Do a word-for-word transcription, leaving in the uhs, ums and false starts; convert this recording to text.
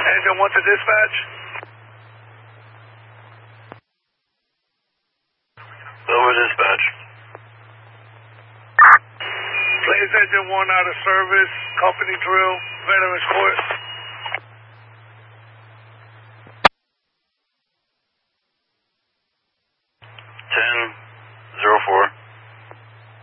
Engine one to dispatch. Over dispatch. Place engine one out of service. Company drill. Veterans Court.